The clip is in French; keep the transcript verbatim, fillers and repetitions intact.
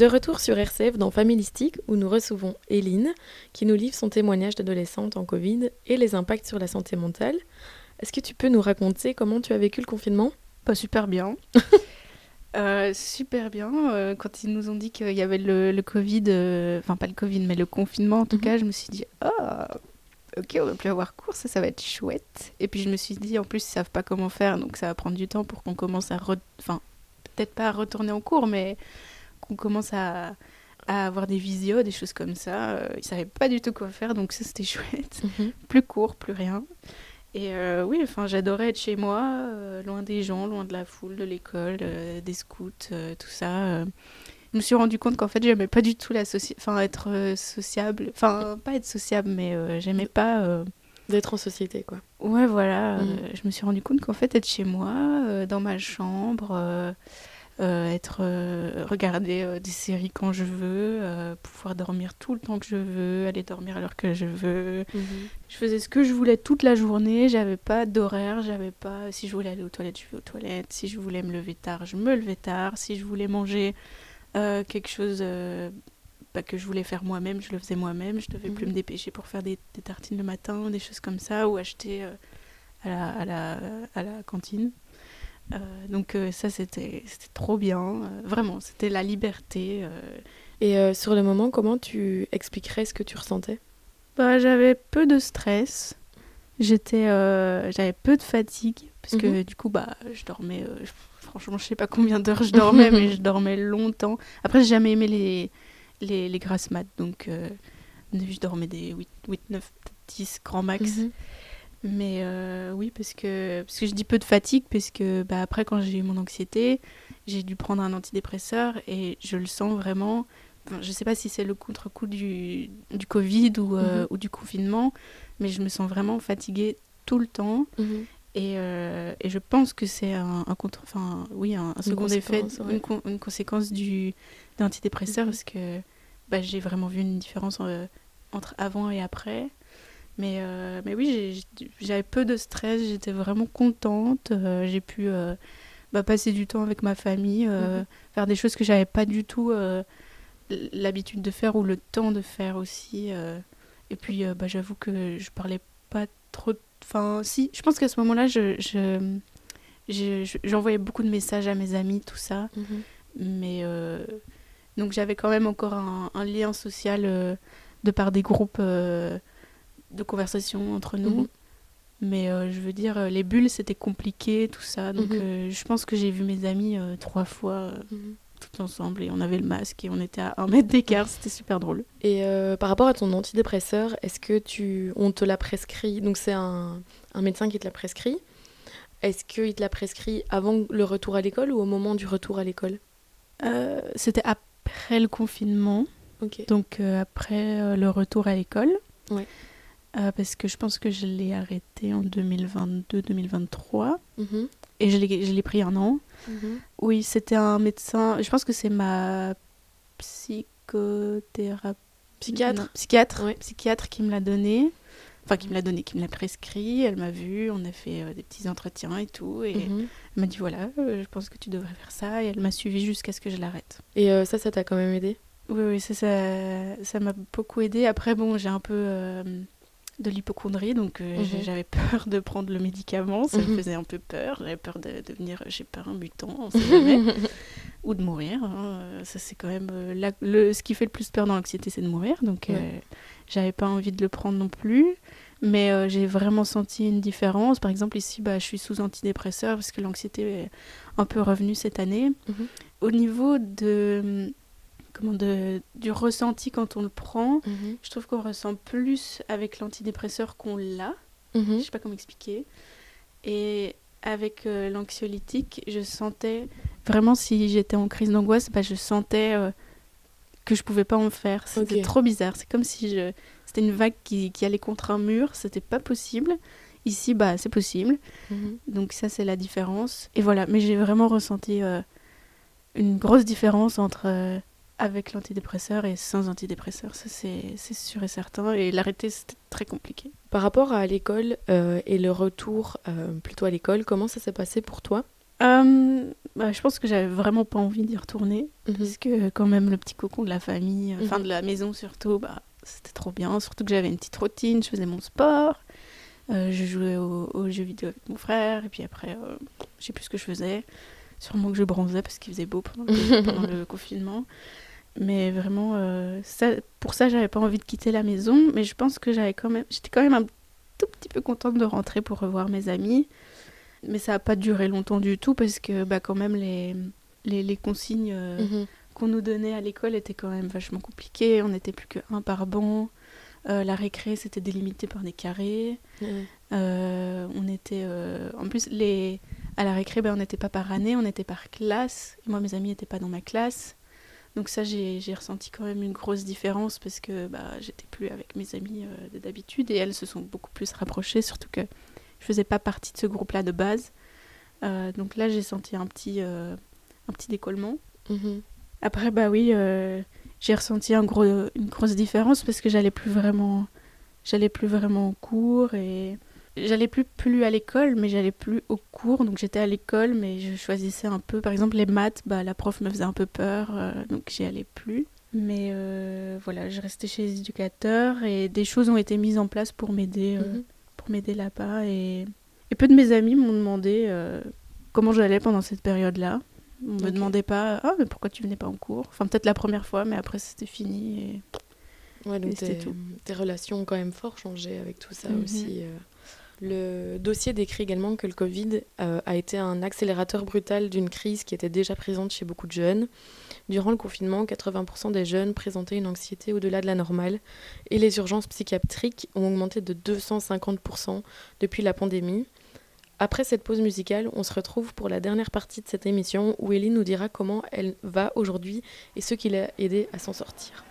De retour sur R C F dans Familistique, où nous recevons Éline, qui nous livre son témoignage d'adolescente en Covid et les impacts sur la santé mentale. Est-ce que tu peux nous raconter comment tu as vécu le confinement ? Pas super bien. euh, super bien. Euh, quand ils nous ont dit qu'il y avait le, le Covid, euh, enfin pas le Covid, mais le confinement en tout mm-hmm. cas, je me suis dit, ah, oh, ok, on va plus avoir cours, ça, ça va être chouette. Et puis je me suis dit, en plus, ils savent pas comment faire, donc ça va prendre du temps pour qu'on commence à, re... enfin, peut-être pas à retourner en cours, mais qu'on commence à, à avoir des visios, des choses comme ça. Euh, ils savaient pas du tout quoi faire, donc ça, c'était chouette. Mm-hmm. Plus cours, plus rien. Et euh, oui, enfin, j'adorais être chez moi, euh, loin des gens, loin de la foule, de l'école, euh, des scouts, euh, tout ça. Euh. Je me suis rendu compte qu'en fait, j'aimais pas du tout la soci... enfin, être euh, sociable. Enfin, pas être sociable, mais euh, j'aimais pas... Euh... D'être en société, quoi. Ouais, voilà. Mmh. Euh, je me suis rendu compte qu'en fait, être chez moi, euh, dans ma chambre... Euh... Euh, être euh, regarder euh, des séries quand je veux, euh, pouvoir dormir tout le temps que je veux, aller dormir à l'heure que je veux. Mm-hmm. Je faisais ce que je voulais toute la journée, j'avais pas d'horaire, j'avais pas si je voulais aller aux toilettes, je vais aux toilettes, si je voulais me lever tard, je me levais tard, si je voulais manger euh, quelque chose euh, bah, que je voulais faire moi-même, je le faisais moi-même, je devais mm-hmm. plus me dépêcher pour faire des, des tartines le matin, des choses comme ça, ou acheter euh, à, la, à, la, à la cantine. Euh, donc euh, ça c'était, c'était trop bien, euh, vraiment c'était la liberté. Euh. Et euh, sur le moment, comment tu expliquerais ce que tu ressentais ? Bah, j'avais peu de stress, j'étais, euh, j'avais peu de fatigue parce mm-hmm. que du coup bah, je dormais, euh, je, franchement je sais pas combien d'heures je dormais mais je dormais longtemps. Après j'ai jamais aimé les, les, les grasses mat donc euh, je dormais des huit neuf dix grand max. Mm-hmm. Mais euh, oui, parce que, parce que je dis peu de fatigue, parce que bah, après, quand j'ai eu mon anxiété, j'ai dû prendre un antidépresseur et je le sens vraiment. Enfin, je ne sais pas si c'est le contre-coup du, du Covid ou, euh, mm-hmm. ou du confinement, mais je me sens vraiment fatiguée tout le temps. Mm-hmm. Et, euh, et je pense que c'est un, un, contre, enfin, oui, un, un second effet, ouais. une, con, une conséquence du, de l'antidépresseur, mm-hmm. parce que bah, j'ai vraiment vu une différence euh, entre avant et après. Mais, euh, mais oui, j'ai, j'avais peu de stress, j'étais vraiment contente. Euh, j'ai pu euh, bah, passer du temps avec ma famille, euh, mmh. faire des choses que j'avais pas du tout euh, l'habitude de faire ou le temps de faire aussi. Euh. Et puis, euh, bah, j'avoue que je parlais pas trop... Enfin, si, je pense qu'à ce moment-là, je, je, je, je, j'envoyais beaucoup de messages à mes amis, tout ça. Mmh. Mais euh, donc, j'avais quand même encore un, un lien social euh, de par des groupes... Euh, de conversation entre nous, mmh. mais euh, je veux dire, les bulles, c'était compliqué, tout ça, donc mmh. euh, je pense que j'ai vu mes amis euh, trois fois, euh, mmh. tout ensemble, et on avait le masque, et on était à un mètre d'écart, c'était super drôle. Et euh, par rapport à ton antidépresseur, est-ce que tu... on te l'a prescrit, donc c'est un, un médecin qui te l'a prescrit, est-ce qu'il te l'a prescrit avant le retour à l'école ou au moment du retour à l'école ? euh, C'était après le confinement, okay. donc euh, après euh, le retour à l'école. Ouais. Euh, parce que je pense que je l'ai arrêté en deux mille vingt-deux deux mille vingt-trois mm-hmm. et je l'ai, je l'ai pris un an. Mm-hmm. Oui, c'était un médecin, je pense que c'est ma psychothérapeute, psychiatre, non, psychiatre, oui. psychiatre qui me l'a donné, enfin qui me l'a donné, qui me l'a prescrit, elle m'a vu, on a fait euh, des petits entretiens et tout, et mm-hmm. elle m'a dit voilà, euh, je pense que tu devrais faire ça, et elle m'a suivi jusqu'à ce que je l'arrête. Et euh, ça, ça t'a quand même aidé ? Oui, oui, ça, ça, ça m'a beaucoup aidé. Après, bon, j'ai un peu... Euh, de l'hypocondrie, donc euh, mmh. j'avais peur de prendre le médicament, ça mmh. me faisait un peu peur, j'avais peur de devenir, je sais pas, un mutant, on sait jamais, ou de mourir, hein. Ça c'est quand même, euh, la, le, ce qui fait le plus peur dans l'anxiété, c'est de mourir, donc euh, ouais. j'avais pas envie de le prendre non plus, mais euh, j'ai vraiment senti une différence. Par exemple ici, bah, je suis sous antidépresseur, parce que l'anxiété est un peu revenue cette année. Mmh. Au niveau de... Comment de, du ressenti quand on le prend, mm-hmm. je trouve qu'on ressent plus avec l'antidépresseur qu'on l'a. Mm-hmm. Je sais pas comment expliquer. Et avec euh, l'anxiolytique, je sentais vraiment, si j'étais en crise d'angoisse, bah, je sentais euh, que je pouvais pas en faire. C'était okay. trop bizarre. C'est comme si je... c'était une vague qui, qui allait contre un mur. C'était pas possible. Ici, bah, c'est possible. Mm-hmm. Donc ça, c'est la différence. Et voilà. Mais j'ai vraiment ressenti euh, une grosse différence entre... Euh, avec l'antidépresseur et sans antidépresseur, ça c'est, c'est sûr et certain, et l'arrêter c'était très compliqué. Par rapport à l'école euh, et le retour euh, plutôt à l'école, comment ça s'est passé pour toi ? Euh, bah, je pense que j'avais vraiment pas envie d'y retourner. Mhm. Parce que quand même, le petit cocon de la famille, enfin Mhm. de la maison surtout, bah, c'était trop bien. Surtout que j'avais une petite routine, je faisais mon sport, euh, je jouais aux, aux jeux vidéo avec mon frère, et puis après, euh, je sais plus ce que je faisais. Sûrement que je bronzais parce qu'il faisait beau pendant le, pendant le confinement. Mais vraiment, euh, ça, pour ça, j'avais pas envie de quitter la maison. Mais je pense que j'avais quand même, j'étais quand même un tout petit peu contente de rentrer pour revoir mes amis. Mais ça n'a pas duré longtemps du tout parce que bah, quand même les, les, les consignes euh, Mhm. qu'on nous donnait à l'école étaient quand même vachement compliquées. On n'était plus que un par banc. Euh, la récré, c'était délimité par des carrés. Ouais. Euh, on était... euh, En plus, les... à la récré, ben, on n'était pas par année, on était par classe. Et moi, mes amis n'étaient pas dans ma classe. Donc ça, j'ai, j'ai ressenti quand même une grosse différence parce que bah, j'étais plus avec mes amis euh, d'habitude et elles se sont beaucoup plus rapprochées, surtout que je faisais pas partie de ce groupe-là de base. Euh, donc là, j'ai senti un petit, euh, un petit décollement. Mhm. Après, bah oui, euh, j'ai ressenti un gros, une grosse différence parce que j'allais plus vraiment, j'allais plus vraiment en cours et j'allais plus, plus à l'école, mais j'allais plus au cours. Donc j'étais à l'école, mais je choisissais un peu. Par exemple, les maths, bah, la prof me faisait un peu peur, euh, donc j'y allais plus. Mais euh, voilà, je restais chez les éducateurs et des choses ont été mises en place pour m'aider, euh, Mhm. pour m'aider là-bas. Et, et peu de mes amis m'ont demandé euh, comment j'allais pendant cette période-là. On me Ok. demandait pas, ah, mais pourquoi tu venais pas en cours? Enfin, peut-être la première fois, mais après c'était fini et, Ouais, et donc c'était tes, tout. tes relations ont quand même fort changé avec tout ça Mhm. aussi. euh. Le dossier décrit également que le Covid euh, a été un accélérateur brutal d'une crise qui était déjà présente chez beaucoup de jeunes. Durant le confinement, quatre-vingts pour cent des jeunes présentaient une anxiété au-delà de la normale et les urgences psychiatriques ont augmenté de deux cent cinquante pour cent depuis la pandémie. Après cette pause musicale, on se retrouve pour la dernière partie de cette émission où Ellie nous dira comment elle va aujourd'hui et ce qui l'a aidé à s'en sortir.